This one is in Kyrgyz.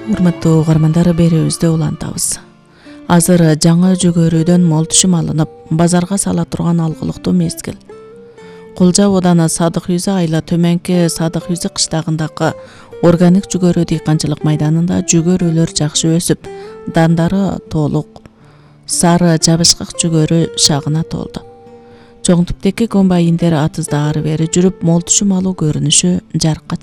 Урматтуу угармандар, берүүбүздө улантабыз. Азыр жаңы жүгөрүдөн мол түшүм алынып, базарга сала турган алгылыктуу мезгил. Кулжа ооданы Садык Юзы айла төмөнкү Садык Юзы кыштагындагы органик жүгөрү дыйканчылык майданында жүгөрүлөр жакшы өсүп, дандары толук сары жабышкак жүгөрү шагына толду. Чоң типтеги комбайндер атызда ары бери жүрүп, мол түшүм алуу көрүнүшү жарыкка